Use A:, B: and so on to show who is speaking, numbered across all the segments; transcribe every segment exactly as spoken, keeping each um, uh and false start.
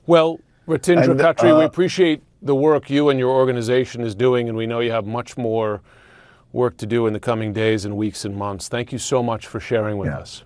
A: Well, Ratindra
B: And,
A: Khatri,
B: uh,
A: we appreciate the work you and your organization is doing, and we know you have much more work to do in the coming days and weeks and months. Thank you so much for sharing with
B: Yeah.
A: us.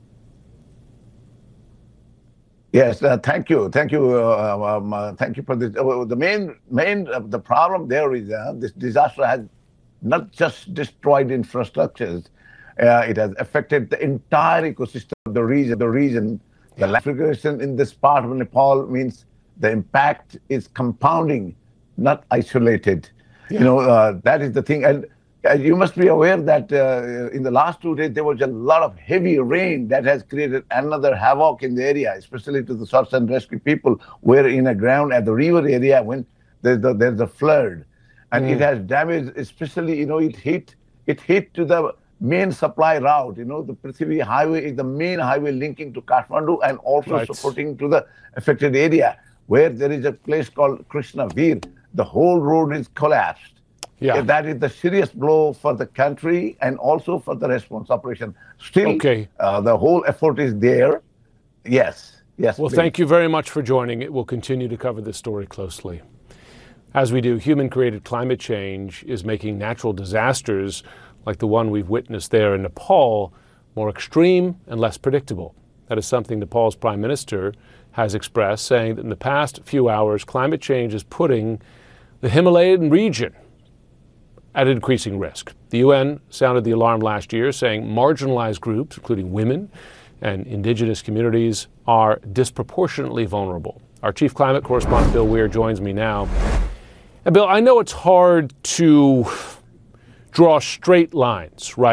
B: Yes, uh, thank you, thank you, uh, um, uh, thank you for this. Uh, the main, main, uh, the problem there is uh, this disaster has not just destroyed infrastructures; uh, it has affected the entire ecosystem of the region. The region, the
A: Yeah.
B: land in this part of Nepal means the impact is compounding, not isolated.
A: Yeah.
B: You know, uh, that is the thing. And uh, you must be aware that uh, in the last two days, there was a lot of heavy rain that has created another havoc in the area, especially to the search and rescue people who are in a ground at the river area when there's, the, there's a flood. And it
A: Mm.
B: has damaged, especially, you know, it hit, it hit to the main supply route. You know, the Prithvi Highway is the main highway linking to Kathmandu and also
A: Right.
B: supporting to the affected area where there is a place called Krishna Veer. The whole road is collapsed.
A: Yeah.
B: Yeah, that is the serious blow for the country and also for the response operation. Still,
A: Okay.
B: uh, the whole effort is there. Yes, yes.
A: Well,
B: please.
A: thank you very much for joining. It will continue to cover this story closely. As we do, human-created climate change is making natural disasters like the one we've witnessed there in Nepal more extreme and less predictable. That is something Nepal's Prime Minister has expressed, saying that in the past few hours, climate change is putting the Himalayan region at increasing risk. The U N sounded the alarm last year, saying marginalized groups, including women and indigenous communities, are disproportionately vulnerable. Our chief climate correspondent, Bill Weir, joins me now. And Bill, I know it's hard to draw straight lines, right?